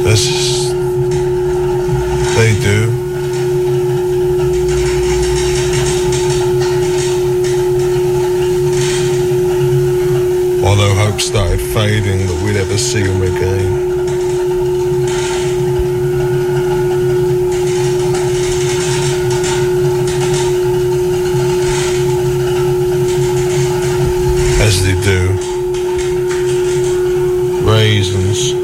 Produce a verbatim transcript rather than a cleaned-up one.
as they do. Although hope started fading that we'd ever see him again. As they do.